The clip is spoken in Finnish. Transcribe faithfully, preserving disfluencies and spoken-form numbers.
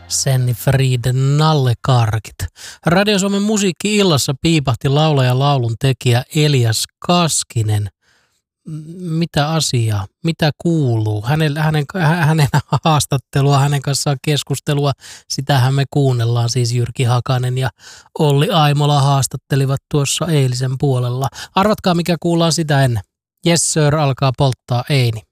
Senni Frieden nallekarkit. Radio Suomen musiikki-illassa piipahti laulaja laulun tekijä Elias Kaskinen. Mitä asiaa? Mitä kuuluu? Hänen, hänen, hänen haastattelua, hänen kanssaan keskustelua, sitähän me kuunnellaan. Siis Jyrki Hakanen ja Olli Aimola haastattelivat tuossa eilisen puolella. Arvatkaa mikä kuullaan sitä ennen. Yes sir alkaa polttaa Eini.